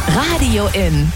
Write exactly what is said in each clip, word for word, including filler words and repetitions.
Radio In.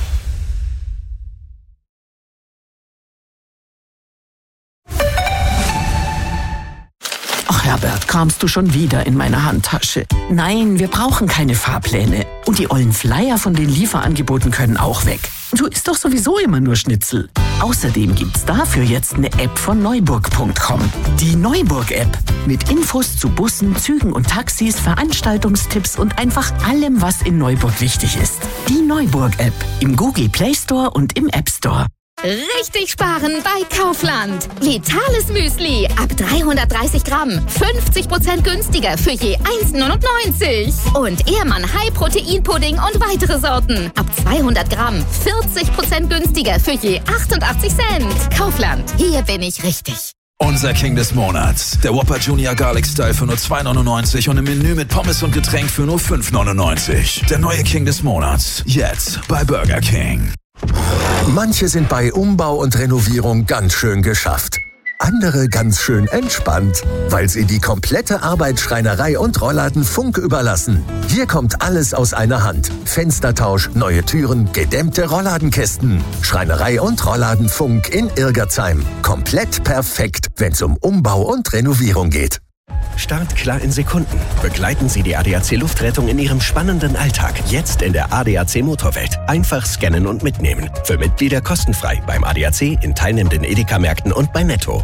Ach Herbert, kramst du schon wieder in meiner Handtasche? Nein, wir brauchen keine Fahrpläne. Und die ollen Flyer von den Lieferangeboten können auch weg. Du isst doch sowieso immer nur Schnitzel. Außerdem gibt's dafür jetzt eine App von neuburg punkt com. Die Neuburg-App. Mit Infos zu Bussen, Zügen und Taxis, Veranstaltungstipps und einfach allem, was in Neuburg wichtig ist. Die Neuburg-App. Im Google Play Store und im App Store. Richtig sparen bei Kaufland. Vitales Müsli ab dreihundertdreißig Gramm. fünfzig Prozent günstiger für je eins neunundneunzig. Und Ehrmann High Protein Pudding und weitere Sorten. Ab zweihundert Gramm. vierzig Prozent günstiger für je achtundachtzig Cent. Kaufland. Hier bin ich richtig. Unser King des Monats. Der Whopper Junior Garlic Style für nur zwei neunundneunzig und im Menü mit Pommes und Getränk für nur fünf neunundneunzig. Der neue King des Monats. Jetzt bei Burger King. Manche sind bei Umbau und Renovierung ganz schön geschafft. Andere ganz schön entspannt, weil sie die komplette Arbeit Schreinerei und Rollladen Funk überlassen. Hier kommt alles aus einer Hand. Fenstertausch, neue Türen, gedämmte Rollladenkästen. Schreinerei und Rollladen Funk in Irgerzheim. Komplett perfekt, wenn es um Umbau und Renovierung geht. Startklar in Sekunden. Begleiten Sie die A D A C Luftrettung in Ihrem spannenden Alltag. Jetzt in der A D A C Motorwelt. Einfach scannen und mitnehmen. Für Mitglieder kostenfrei beim A D A C, in teilnehmenden Edeka-Märkten und bei Netto.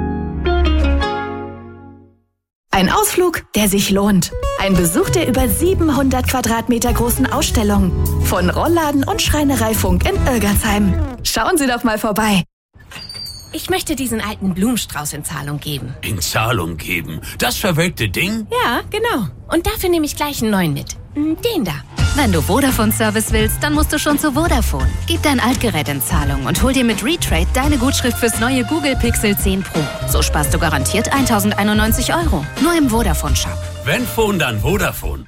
Ein Ausflug, der sich lohnt. Ein Besuch der über siebenhundert Quadratmeter großen Ausstellung. Von Rollladen und Schreinerei Funk in Irgerzheim. Schauen Sie doch mal vorbei. Ich möchte diesen alten Blumenstrauß in Zahlung geben. In Zahlung geben? Das verwelkte Ding? Ja, genau. Und dafür nehme ich gleich einen neuen mit. Den da. Wenn du Vodafone-Service willst, dann musst du schon zu Vodafone. Gib dein Altgerät in Zahlung und hol dir mit Retrade deine Gutschrift fürs neue Google Pixel zehn Pro. So sparst du garantiert tausendeinundneunzig Euro. Nur im Vodafone-Shop. Wenn Phone, dann Vodafone.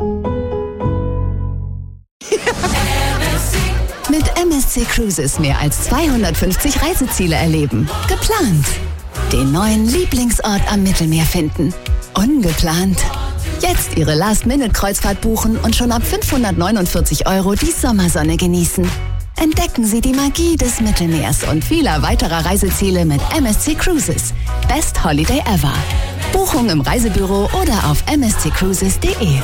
Mit M S C Cruises mehr als zweihundertfünfzig Reiseziele erleben. Geplant. Den neuen Lieblingsort am Mittelmeer finden. Ungeplant. Jetzt Ihre Last-Minute-Kreuzfahrt buchen und schon ab fünfhundertneunundvierzig Euro die Sommersonne genießen. Entdecken Sie die Magie des Mittelmeers und vieler weiterer Reiseziele mit M S C Cruises. Best Holiday ever. Buchung im Reisebüro oder auf m s c cruises punkt d e.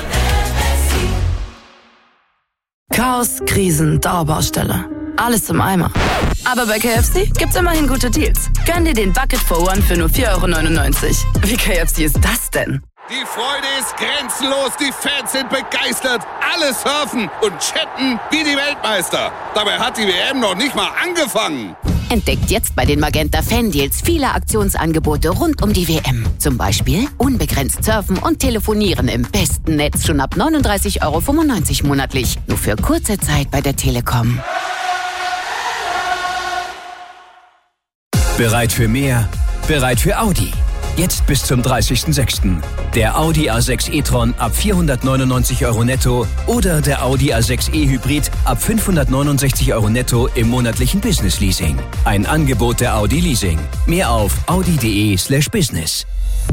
Chaos, Krisen, Dauerbaustelle. Alles im Eimer. Aber bei K F C gibt's immerhin gute Deals. Gönn dir den Bucket for One für nur vier Euro neunundneunzig. Wie K F C ist das denn? Die Freude ist grenzenlos, die Fans sind begeistert. Alle surfen und chatten wie die Weltmeister. Dabei hat die W M noch nicht mal angefangen. Entdeckt jetzt bei den Magenta Fan-Deals viele Aktionsangebote rund um die W M. Zum Beispiel unbegrenzt surfen und telefonieren im besten Netz schon ab neununddreißig Euro fünfundneunzig monatlich. Nur für kurze Zeit bei der Telekom. Bereit für mehr? Bereit für Audi. Jetzt bis zum dreißigsten sechsten Der Audi A sechs e-tron ab vierhundertneunundneunzig Euro netto oder der Audi A sechs e-Hybrid ab fünfhundertneunundsechzig Euro netto im monatlichen Business-Leasing. Ein Angebot der Audi Leasing. Mehr auf audi punkt de slash business.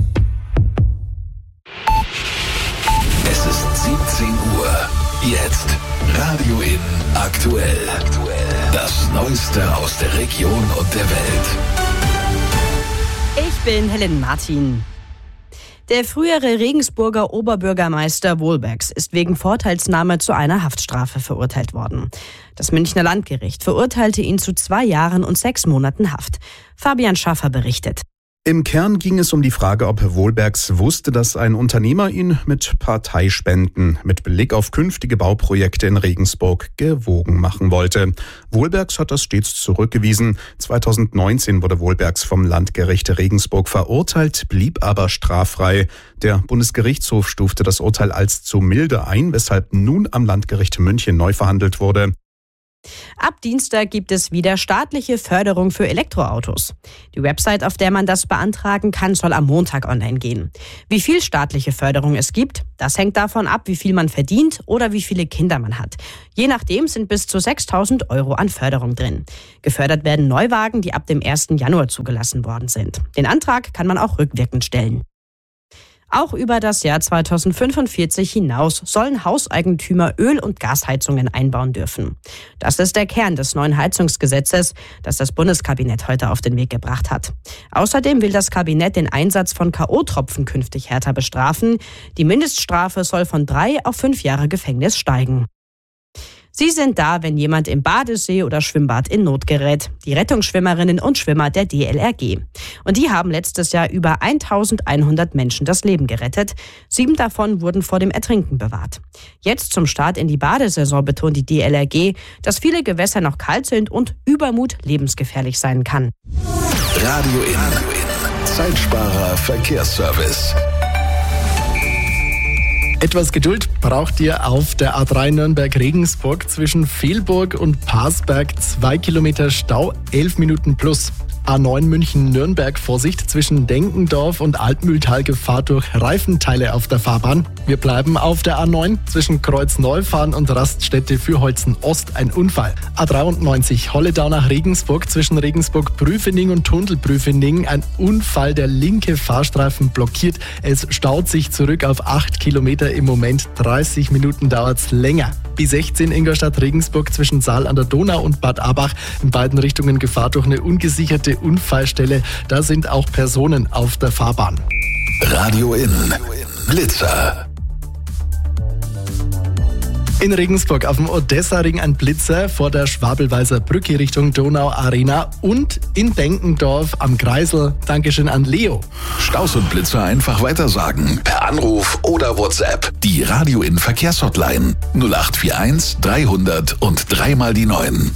Es ist siebzehn Uhr. Jetzt Radio In aktuell. Das Neueste aus der Region und der Welt. Ich bin Helen Martin. Der frühere Regensburger Oberbürgermeister Wohlbergs ist wegen Vorteilsnahme zu einer Haftstrafe verurteilt worden. Das Münchner Landgericht verurteilte ihn zu zwei Jahren und sechs Monaten Haft. Fabian Schaffer berichtet. Im Kern ging es um die Frage, ob Wohlbergs wusste, dass ein Unternehmer ihn mit Parteispenden mit Blick auf künftige Bauprojekte in Regensburg gewogen machen wollte. Wohlbergs hat das stets zurückgewiesen. zweitausendneunzehn wurde Wohlbergs vom Landgericht Regensburg verurteilt, blieb aber straffrei. Der Bundesgerichtshof stufte das Urteil als zu milde ein, weshalb nun am Landgericht München neu verhandelt wurde. Ab Dienstag gibt es wieder staatliche Förderung für Elektroautos. Die Website, auf der man das beantragen kann, soll am Montag online gehen. Wie viel staatliche Förderung es gibt, das hängt davon ab, wie viel man verdient oder wie viele Kinder man hat. Je nachdem sind bis zu sechstausend Euro an Förderung drin. Gefördert werden Neuwagen, die ab dem ersten Januar zugelassen worden sind. Den Antrag kann man auch rückwirkend stellen. Auch über das Jahr zweitausendfünfundvierzig hinaus sollen Hauseigentümer Öl- und Gasheizungen einbauen dürfen. Das ist der Kern des neuen Heizungsgesetzes, das das Bundeskabinett heute auf den Weg gebracht hat. Außerdem will das Kabinett den Einsatz von K O-Tropfen künftig härter bestrafen. Die Mindeststrafe soll von drei auf fünf Jahre Gefängnis steigen. Sie sind da, wenn jemand im Badesee oder Schwimmbad in Not gerät. Die Rettungsschwimmerinnen und Schwimmer der D L R G. Und die haben letztes Jahr über eintausendeinhundert Menschen das Leben gerettet. Sieben davon wurden vor dem Ertrinken bewahrt. Jetzt zum Start in die Badesaison betont die D L R G, dass viele Gewässer noch kalt sind und Übermut lebensgefährlich sein kann. Radio In. Zeitsparer Verkehrsservice. Etwas Geduld braucht ihr auf der A drei Nürnberg-Regensburg zwischen Velburg und Parsberg. Zwei Kilometer Stau, elf Minuten plus. A neun München-Nürnberg, Vorsicht, zwischen Denkendorf und Altmühltal Gefahr durch Reifenteile auf der Fahrbahn. Wir bleiben auf der A neun zwischen Kreuzneufahren und Raststätte Fürholzen Ost, ein Unfall. A dreiundneunzig Holledau nach Regensburg zwischen Regensburg-Prüfening und Tundelprüfening, ein Unfall, der linke Fahrstreifen blockiert. Es staut sich zurück auf acht Kilometer, im Moment dreißig Minuten dauert's länger. B sechzehn Ingolstadt-Regensburg zwischen Saal an der Donau und Bad Abach, in beiden Richtungen Gefahr durch eine ungesicherte Unfallstelle. Da sind auch Personen auf der Fahrbahn. Radio In. Blitzer. In Regensburg auf dem Odessa-Ring ein Blitzer vor der Schwabelweißer Brücke Richtung Donau-Arena und in Denkendorf am Kreisel. Dankeschön an Leo. Staus und Blitzer einfach weitersagen. Per Anruf oder WhatsApp. Die Radio In Verkehrshotline null acht vier eins dreihundert und dreimal die neun.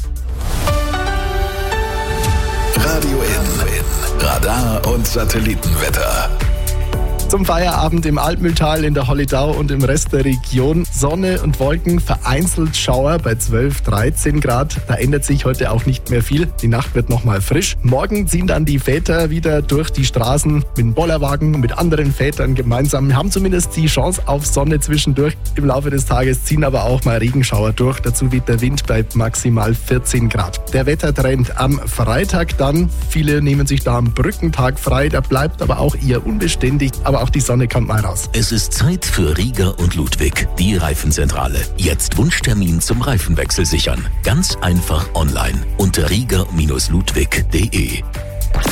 Radio In. Radar und Satellitenwetter. Zum Feierabend im Altmühltal, in der Holledau und im Rest der Region. Sonne und Wolken, vereinzelt Schauer bei zwölf, dreizehn Grad. Da ändert sich heute auch nicht mehr viel. Die Nacht wird nochmal frisch. Morgen ziehen dann die Väter wieder durch die Straßen mit dem Bollerwagen und mit anderen Vätern gemeinsam. Wir haben zumindest die Chance auf Sonne zwischendurch. Im Laufe des Tages ziehen aber auch mal Regenschauer durch. Dazu weht der Wind bei maximal vierzehn Grad. Der Wettertrend am Freitag dann. Viele nehmen sich da am Brückentag frei. Der bleibt aber auch eher unbeständig. Aber auch die Sonne kommt mal raus. Es ist Zeit für Rieger und Ludwig, die Reifenzentrale. Jetzt Wunschtermin zum Reifenwechsel sichern. Ganz einfach online unter rieger Ludwig punkt de.